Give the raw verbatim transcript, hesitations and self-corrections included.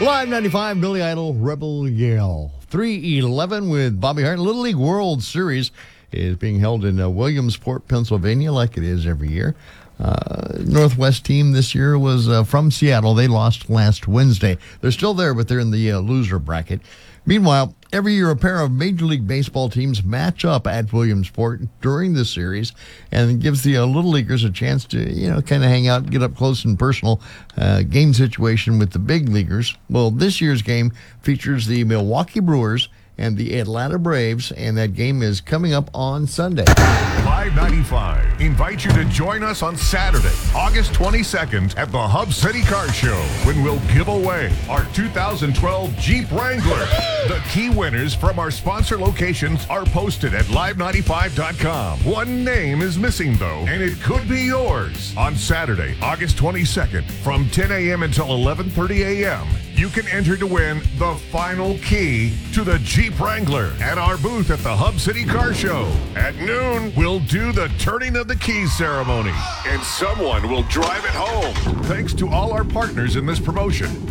Live ninety-five, Billy Idol, Rebel Yell. three eleven with Bobby Hart. Little League World Series is being held in uh, Williamsport, Pennsylvania, like it is every year. Uh, Northwest team this year was uh, from Seattle. They lost last Wednesday. They're still there, but they're in the uh, loser bracket. Meanwhile, every year a pair of Major League Baseball teams match up at Williamsport during the series, and it gives the uh, Little Leaguers a chance to, you know, kind of hang out, get up close and personal uh, game situation with the big leaguers. Well, this year's game features the Milwaukee Brewers and the Atlanta Braves, and that game is coming up on Sunday. Live ninety-five invite you to join us on Saturday, August twenty-second at the Hub City Car Show, when we'll give away our two thousand twelve Jeep Wrangler. The key winners from our sponsor locations are posted at live ninety-five dot com. One name is missing, though, and it could be yours. On Saturday, August twenty-second, from ten a.m. until eleven thirty a.m., you can enter to win the final key to the Jeep Wrangler at our booth at the Hub City Car Show. At noon, we'll do the turning of the keys ceremony, and someone will drive it home. Thanks to all our partners in this promotion.